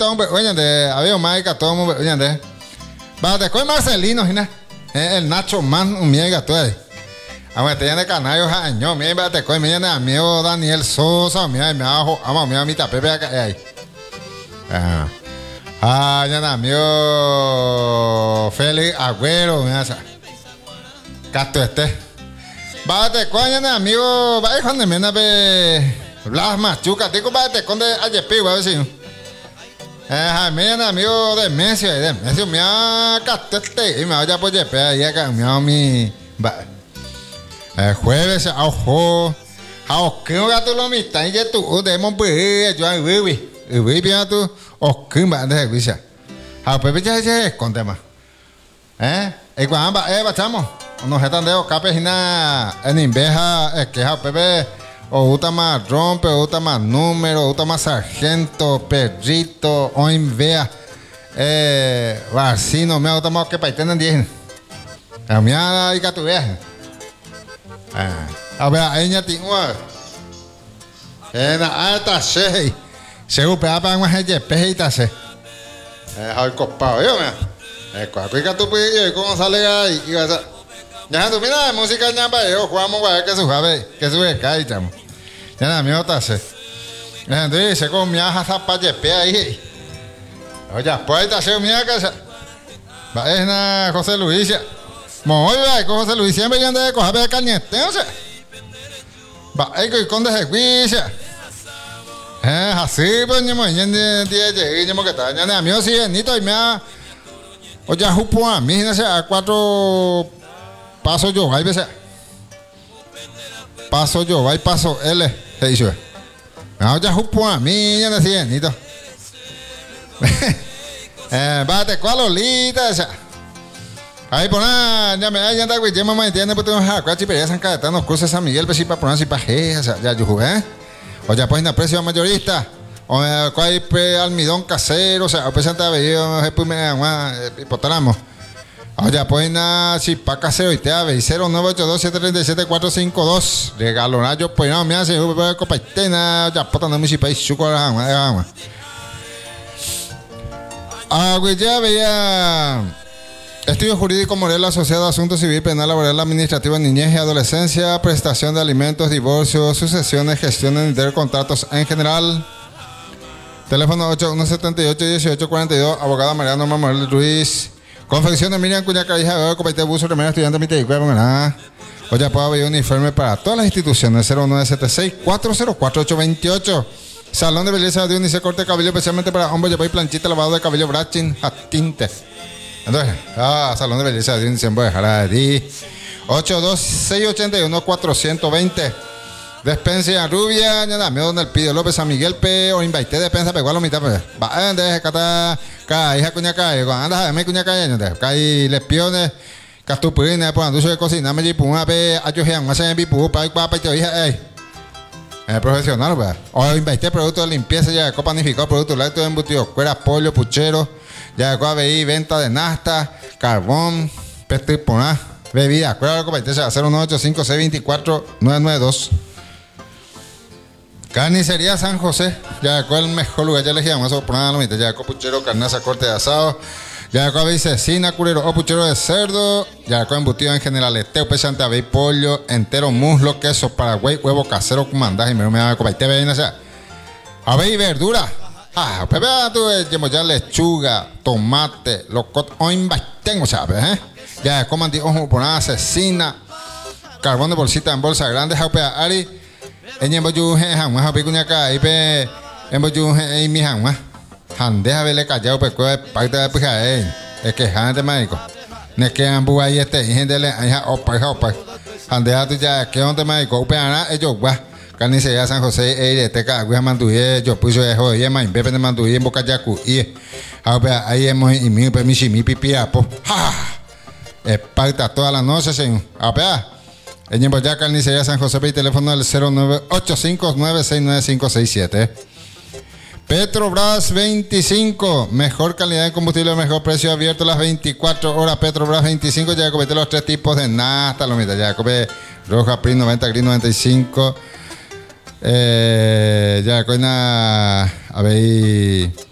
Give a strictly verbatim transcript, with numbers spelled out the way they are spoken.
todo un oye de había más que todo un oye de va de con Marcelino hina el Nacho Man un miega tú ahí a ver te ya de canayo año mi va te con mi ya amigo Daniel Sosa mi mi ajo amo mi amita Pepe acá ahí ah ah ya amigo Félix Agüero me hace Casto este va te con ya amigo va con de mena be Blas Machuca, te comparte con de ayer pigo, vecino. Eh, mi amigo de Messi, de Messi, me ha catete y me vaya por jefe, ya cambiado mi. El jueves, ojo, a que gato lo mitad y que tú demos pues, yo ahí viví, y viví a tu, o que va de visa. A Pepe ya se esconde más. Eh, y cuando va, eh, bachamos, nos están de ocapes y nada, en inveja, es que a Pepe. O gusta más rompe, o gusta más número, o gusta más sargento, perrito, o vea, eh, barcino, me gusta más que paiten diez. A mí hay que tu viaje. A ver, ahí ya tengo. Eh, na, esta se, se upea para más el pejita se. Eh, hay copado, yo me. Eh, cualquier que tú pides, cómo sale ahí, y vas a. Ya tú mira, música ya para yo, jugamos para que su jave, que sube cae, chamo. Ya la miota se. Entonces se comía hasta para jepe ahí. Oye, pues te hace mía que se. Va es na José Luis. Muy bien, con José Luis siempre anda de coger de cañete, o sea. Va, hay que con de juicia. Eh, así pues ni muy bien de de ni mo que está. Ya la mío sí, ni to y me ha. Oye, jupo a mí, no sé, a cuatro pasos yo, hay veces. Paso yo, va y paso L, te dice. No, ya jupo a mí, ya decía, nito. Eh, bate, ¿cuál olita esa? Ahí poner, ya me da, ya está, güey, ya me entiende, pues tenemos a cuachi, pero ya San Cayetano, nos cruza San Miguel, pues sí, para poner así para esa, ya yo jugué, ¿eh? O ya pues, en precio mayorista, o cuál almidón casero, o sea, o pues, Santa Bella, después me da, hipotalamo. Oye, pues nada, si pa' casero y te ave, cero nueve ocho dos siete tres siete cuatro cinco dos. Regalonayo, pues no, me hace, copa itena, ya pota no me si país, chuco la gama, la gama. Ah, güey, ya veía. Estudio jurídico Morelos asociado a asuntos civil, penal, laboral, administrativo, niñez y adolescencia, prestación de alimentos, divorcio, sucesiones, gestión de intercontratos en general. Teléfono ocho uno siete ocho uno ocho cuatro dos, abogada María Norma Morel Ruiz. Confección de Miriam Cuñaca, hija de Copaite Buzo, remera estudiante, mi te digo, nada. Oye, puedo abrir un uniforme para todas las instituciones. Cero nueve siete seis cuatro cero cuatro ocho dos ocho. Salón de belleza de Unice, corte de cabello, especialmente para hombres, llevar planchita, lavado de cabello, braching, a tinte. Entonces, ah, salón de belleza de Unice, voy a dejar ahí. ocho dos seis ocho uno cuatro dos cero. Despensa rubia, nada, me donde el pido López San Miguel P o invité despensa pegó a la mitad pues. Va, ande, cata, ca, hija cuña cae, anda, me cuña cae, ande, cae les piones, castupurina, pues anducho de cocina, me jipu una pe, ayojean, más en bipu, pa, pa, pa, te hija, ey. Es profesional, pues. O invité productos de limpieza, ya de panificado, productos lácteos embutidos, cueras, pollo, puchero, ya de A B I, venta de nafta, carbón, peste y poná, bebida, cuera, competencia, cero nueve ocho cinco seis dos cuatro nueve nueve dos. Carnicería San José, ya cuál el mejor lugar, ya elegíamos eso por nada, ya con puchero, carnaza, corte de asado, ya con cecina, curero o puchero de cerdo, ya con embutido en general, esteo, pesante, ave, pollo, entero, muslo, queso, paraguay, huevo casero, cumandaje, y me da copa, y te ven, o sea, ave y verdura, ah, pepe, tú, llevo ya lechuga, tomate, locot, oin, tengo, ¿sabes? Eh? Ya coman, ojo, por nada, cecina, carbón de bolsita en bolsa grande, jaupea, ari. En emboyu han más happy cuñaca y pe emboyu y mi han más han deja verle callado pues que parte de pija eh es que han de médico no es que han bu ahí este y gente le ha opa opa han deja tu ya que on de médico pe ana ellos va carnicería San José eh te ca gua manduye yo puso de joder más pepe de manduye en boca yacu y ahí hemos y mi pe mi si mi pipi apo ja es parte toda la noche señor apea. En Boyacá, Carnicería San José, y teléfono del cero nueve ocho cinco nueve seis nueve cinco seis siete. Petrobras veinticinco, mejor calidad de combustible, mejor precio, abierto las veinticuatro horas. Petrobras veinticinco, ya comete los tres tipos de nafta, lo mismo, ya come roja, Prim noventa, Gris noventa y cinco. Eh, ya con una, a ver.